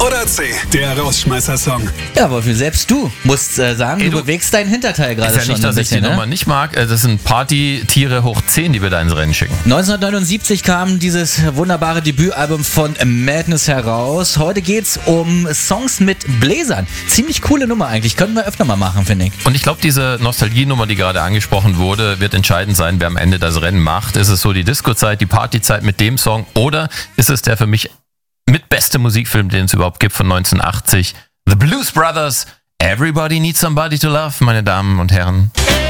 oder C, der Rausschmeißer-Song? Ja, Wolfi, selbst du musst sagen, du bewegst deinen Hinterteil gerade Ist ja schon nicht, dass ein ich die bisschen, Nummer nicht mag. Das sind Party-Tiere hoch 10, die wir da ins Rennen schicken. 1979 kam dieses wunderbare Debütalbum von Madness heraus. Heute geht's um Songs mit Bläsern. Ziemlich coole Nummer eigentlich. Könnten wir öfter mal machen, finde ich. Und ich glaube, diese Nostalgienummer, die gerade angesprochen wurde, wird entscheidend sein, wer am Ende das Rennen macht. Ist es so die Disco-Zeit, die Partyzeit mit dem Song oder ist es der für mich mit beste Musikfilm, den es überhaupt gibt, von 1980? The Blues Brothers, Everybody Needs Somebody to Love, meine Damen und Herren.